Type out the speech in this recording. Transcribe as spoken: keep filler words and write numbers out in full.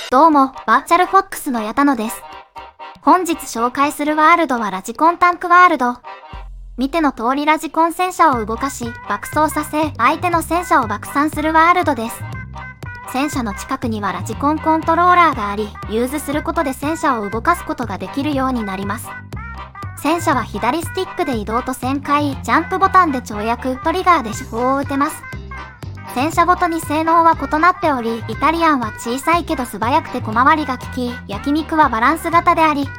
どうも、バーチャルフォックスの矢田野です。本日紹介するワールドはラジコンタンクワールド。見ての通りラジコン戦車を動かし、爆走させ、相手の戦車を爆散するワールドです。戦車の近くにはラジコンコントローラーがあり、ユーズすることで戦車を動かすことができるようになります。戦車は左スティックで移動と旋回、ジャンプボタンで跳躍、トリガーで手法を打てます。戦車ごとに性能は異なっており、イタリアンは小さいけど素早くて小回りが利き、焼肉はバランス型であり、